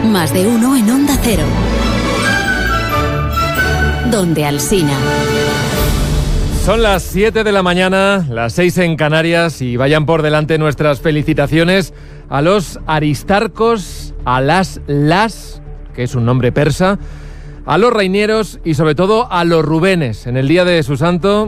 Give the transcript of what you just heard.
Más de uno en Onda Cero. Donde Alsina. Son las 7 de la mañana, las 6 en Canarias, y vayan por delante nuestras felicitaciones a los Aristarcos, a las, que es un nombre persa, a los Reinieros y sobre todo a los Rubénes en el día de su santo.